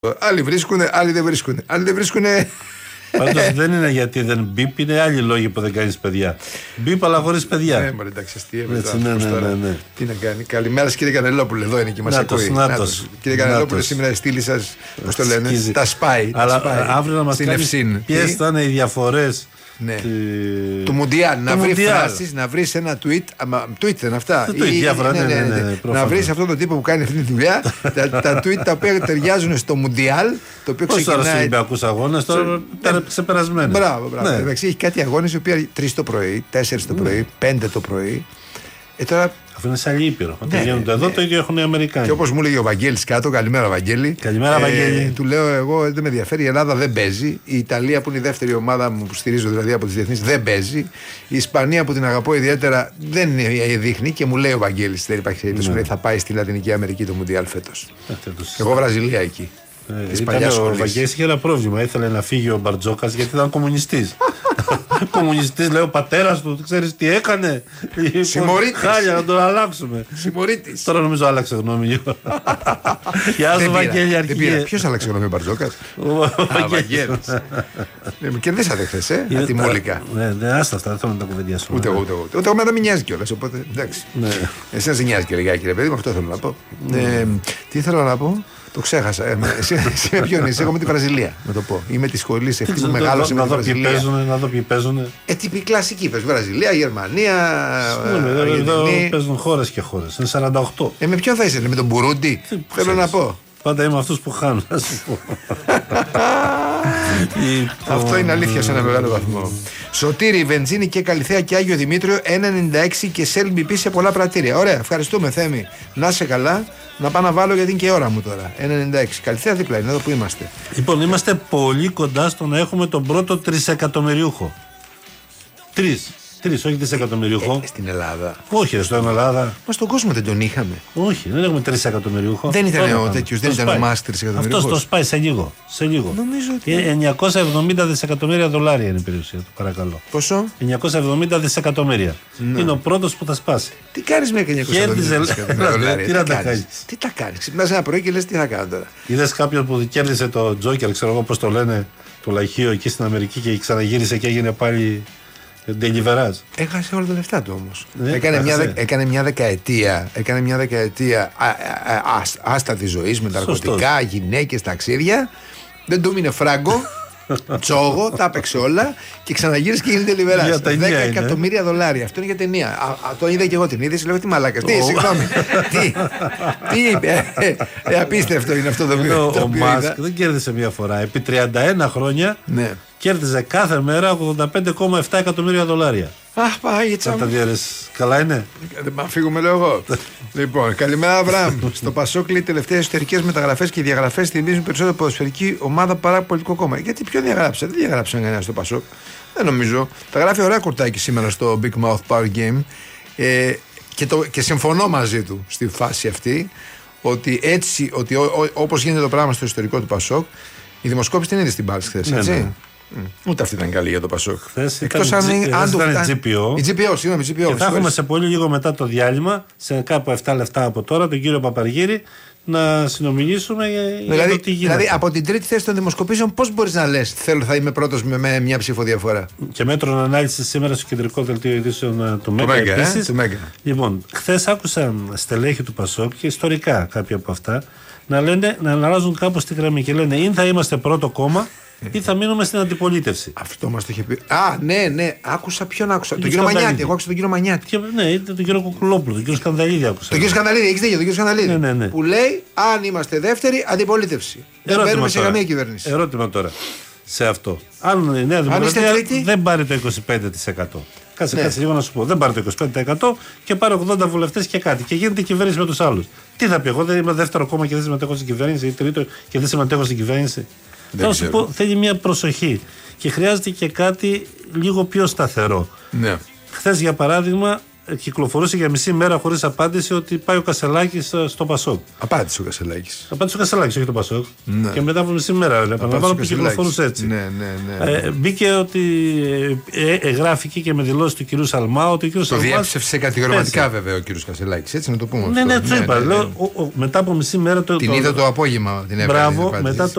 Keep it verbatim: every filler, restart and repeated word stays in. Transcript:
Άλλοι βρίσκουνε, άλλοι δεν βρίσκουνε. Άλλοι δεν βρίσκουνε. Πάντως δεν είναι γιατί δεν μπίπ, είναι άλλοι λόγοι που δεν κάνεις παιδιά. Μπίπ αλλά χωρίς παιδιά. Ναι, μωρέ, εντάξει, αστείευε. Ναι, ναι, ναι, ναι. Τι να κάνει. Καλημέρα σας, κύριε Κανελόπουλε, εδώ είναι και μας ακούει. Νάτος. Κύριε Κανελόπουλε, σήμερα η στήλη σας, πώς το λένε, τα σπάει. Αλλά αύριο να μας κάνει ποιες θα είναι οι διαφορές. Ναι. Τη... του Μουντιάλ. Να βρει φράσεις, να βρει ένα tweet. Αμα, tweet δεν αυτά. Το tweet, ή, διάφορα, ναι, ναι, ναι, ναι, ναι, να βρει αυτόν τον τύπο που κάνει αυτή τη δουλειά. τα, τα tweet τα οποία ταιριάζουν στο Μουντιάλ. Το οποίο ξεκινάει. Πώς τώρα στους Ολυμπιακούς αγώνες, τώρα είναι ξεπερασμένο. Μπράβο, μπράβο. Ναι. Εντάξει, έχει κάτι αγώνες οι οποίοι τρεις το πρωί, τέσσερις το πρωί, πέντε το πρωί. Ε, τώρα... Αφού είναι σε άλλη ήπειρο. Όταν ναι, γίνονται ναι, εδώ, ναι. Το ίδιο έχουν οι Αμερικάνοι. Και όπως μου λέγει ο Βαγγέλης κάτω, καλημέρα Βαγγέλη. Καλημέρα, ε, Βαγγέλη. Του λέω εγώ, δεν με ενδιαφέρει, η Ελλάδα δεν παίζει. Η Ιταλία που είναι η δεύτερη ομάδα μου που στηρίζω δηλαδή από τις διεθνείς δεν παίζει. Η Ισπανία που την αγαπώ ιδιαίτερα δεν δείχνει και μου λέει ο Βαγγέλης, δεν υπάρχει περίπτωση, ναι. Θα πάει στη Λατινική Αμερική το Μουντιάλ φέτος. Εγώ Βραζιλία εκεί. Ε, ο Βαγγέλης είχε ένα πρόβλημα. Ήθελε να φύγει ο Μπαρτζόκας γιατί ήταν κομμουνιστής. Κομμουνιστής, λέει ο πατέρας του, ξέρεις τι έκανε. Συμμορήτης. Χάλια να τον αλλάξουμε. Συμμορήτης. Τώρα νομίζω άλλαξε γνώμη. Γεια σου, Βαγγέλη, αρχηγέ. Ποιος άλλαξε γνώμη, ο Μπαρτζόκας? Ο Βαγγέλης. Κερδίσατε χθες, ε, τη Μόλικα. Ναι, άστα αυτά, δεν θέλω να τα κουβεντιάσουμε. Ούτε εγώ, ούτε εγώ. Ούτε εγώ, δεν με νοιάζει κιόλας, οπότε εντάξει. Εσύ να σε νοιάζει και λιγάκι, ρε παιδί μου, αυτό θέλω να πω. Τι θέλω να πω. Το ξέχασα. Ε, εσύ, εσύ με ποιον είσαι, εγώ με τη Βραζιλία. Να το πω. Είμαι τη σχολή αυτή που μεγάλωσε με τη Βραζιλία. Να δω ποιοι παίζουν. Ε, τύπη κλασική. Πες Βραζιλία, Γερμανία. Συγγνώμη, εδώ παίζουν χώρες και χώρες. Είναι σαράντα οκτώ. Ε, με ποιον θα είσαι, με τον Μπουρούντι. Θέλω να πω. Πάντα είμαι αυτούς που χάνουν. Αυτό είναι αλήθεια σε ένα μεγάλο βαθμό. Σωτήρι, Βενζίνη και Καλυθέα και Άγιο Δημήτριο ένα ενενήντα έξι και Σέλ μπι πι σε πολλά πρατήρια. Ωραία, ευχαριστούμε Θέμη. Να είσαι καλά. Να πάω να βάλω γιατί είναι και η ώρα μου τώρα. ένα ενενήντα έξι. Καλυθέα δίπλα είναι εδώ που είμαστε. Λοιπόν, είμαστε πολύ κοντά στο να έχουμε τον πρώτο τρισεκατομμυριούχο. Τρεις. Τρεις, όχι δισεκατομμυριούχο. Ε, στην Ελλάδα. Όχι, ρε, στην Ελλάδα. Μα στον κόσμο δεν τον είχαμε. Όχι, δεν έχουμε τρισεκατομμυριούχο. Δεν ήταν ο τέτοιο, δεν ήταν ο Μάς τρισεκατομμυριούχο. Αυτό το σπάει σε λίγο. Σε λίγο. Νομίζω ότι. εννιακόσια εβδομήντα δισεκατομμύρια δολάρια είναι η περιουσία του, παρακαλώ. Πόσο? εννιακόσια εβδομήντα δισεκατομμύρια. Ναι. Είναι ο πρώτος που θα σπάσει. Τι κάνει με εννιακόσια εβδομήντα δισεκατομμύρια δολάρια? Τι να τα κάνει. Τι τα κάνει. Ξυπνά ένα πρωί και λε τι θα κάνω τώρα. Είδε κάποιον που κέρδισε το Τζόκερ, ξέρω εγώ πώ το λένε, το λαχείο εκεί στην Αμερική και ξαναγύρισε και έγινε πάλι. Ντελιβεράζ. Έχασε όλα τα λεφτά του όμως. Ναι, έκανε, μια δε, έκανε μια δεκαετία, έκανε μια δεκαετία α, α, α, άστατη ζωής με τα ναρκωτικά, γυναίκες, ταξίδια. Δεν του μείνε φράγκο. Τσόγο, τα έπαιξε όλα και ξαναγύρισε και γίνεται Ντελιβεράζ. δέκα εκατομμύρια δολάρια. Αυτό είναι για ταινία. Α, α, το είδα και εγώ την είδηση. Λέω τι μαλάκα. Τι, συγγνώμη. τι, τι είπε. Ε, απίστευτο είναι αυτό το βίντεο. Ο Μάσκ δεν κέρδισε μια φορά. Επί τριάντα ένα χρόνια. Ναι. Κέρδιζε κάθε μέρα ογδόντα πέντε κόμμα επτά εκατομμύρια δολάρια. Αχ, πάει έτσι. Καλά είναι. Δεν πάω φύγουμε, λέω εγώ. Λοιπόν, καλημέρα, Αβραάμ. Στο Πασόκλι, οι τελευταίες εσωτερικές μεταγραφές και διαγραφές θυμίζουν περισσότερο ποδοσφαιρική ομάδα παρά πολιτικό κόμμα. Γιατί ποιον διαγράψε, δεν διαγράψαν κανένα στο Πασόκ. Δεν νομίζω. Τα γράφει ωραία κουρτάκι σήμερα στο Big Mouth Power Game. Ε, και, το, και συμφωνώ μαζί του στη φάση αυτή ότι έτσι, ότι όπως γίνεται το πράγμα στο ιστορικό του Πασόκ, η δημοσκόπηση την είδε στην Πάλση χθες, έτσι. Ναι, ναι. Mm. Ούτε αυτή ήταν καλή για το Πασόκ. Εκτός αν ήταν τζι πι ο. Η τζι πι ο, συγγνώμη, τζι πι ο. Και θα έχουμε σε πολύ λίγο μετά το διάλειμμα, σε κάπου επτά λεπτά από τώρα, τον κύριο Παπαργύρη να συνομιλήσουμε για δηλαδή, το τι γίνεται. Δηλαδή, από την τρίτη θέση των δημοσκοπήσεων, πώς μπορείς να λες θέλω θα είμαι πρώτος με, με μια ψήφο διαφορά. Και μέτρων ανάλυσης σήμερα στο κεντρικό δελτίο ειδήσεων του Μέγκα. Ε, ε, λοιπόν, χθες άκουσα στελέχη του Πασόκ και ιστορικά κάποια από αυτά να, λένε, να αλλάζουν κάπως τη γραμμή και λένε ή θα είμαστε πρώτο κόμμα ή θα μείνουμε στην αντιπολίτευση. Αυτό μας το είχε πει. Α, ναι, ναι. Άκουσα ποιον άκουσα. Τον κύριο Μανιάτη. Εγώ άκουσα τον κύριο Μανιάτη. Και, ναι, ήταν τον κύριο Κουκουλόπουλο, τον κύριο Σκανδαλίδη άκουσα. Τον κύριο Σκανδαλίδη, έχεις δίκιο, τον κύριο Σκανδαλίδη. Ναι, ναι, ναι. Που λέει, αν είμαστε δεύτεροι, αντιπολίτευση. Δεν μπαίνουμε σε καμία κυβέρνηση. Ερώτημα τώρα σε αυτό. Αν η Νέα Δημοκρατία δεν πάρει το είκοσι πέντε τοις εκατό. Κάτσε, ναι. κάτσε λίγο να σου πω. Δεν πάρει το είκοσι πέντε τοις εκατό και πάρει ογδόντα βουλευτές και κάτι. Και γίνεται κυβέρνηση με τους άλλους. Τι θα πει, εγώ δεν είμαι δεύτερο κόμμα και δεν συμμετέχω στην κυβέρνηση ή τρίτο και δεν συμμετέχω στην κυβέρνηση. Θα σου πω, θέλει μια προσοχή και χρειάζεται και κάτι λίγο πιο σταθερό. Ναι. Χθες, για παράδειγμα, κυκλοφορούσε για μισή μέρα χωρίς απάντηση ότι πάει ο Κασελάκης στο Πασόκ. Απάντησε ο Κασελάκης. Απάντησε ο Κασελάκης, όχι το Πασόκ. Ναι. Και μετά από μισή μέρα, επαναλαμβάνω, που κυκλοφορούσε έτσι. Ναι, ναι, ναι. Ε, μπήκε ότι ε, ε, γράφηκε και με δηλώσεις του κυρίου Σαλμά ότι ο κύριος Το Σαλμάς. διέψευσε κατηγορηματικά βέβαια ο κύριος Κασελάκης, έτσι να το πούμε. Ναι, αυτό. ναι, του είπα. Ναι, ναι, ναι. Λέω, ο, ο, μετά από μισή μέρα το. Την το, είδα το απόγευμα την έβγαλε. Μπράβο, μετά